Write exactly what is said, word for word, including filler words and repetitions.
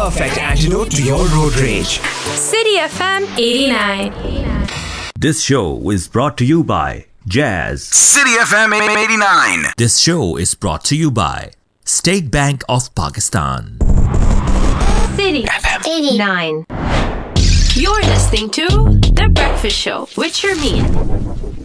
perfect antidote to your road rage. City F M eighty-nine. This show is brought to you by Jazz. City F M eighty-nine. This show is brought to you by State Bank of Pakistan. City F M eighty-nine. You're listening to The Breakfast Show with Sharmeen.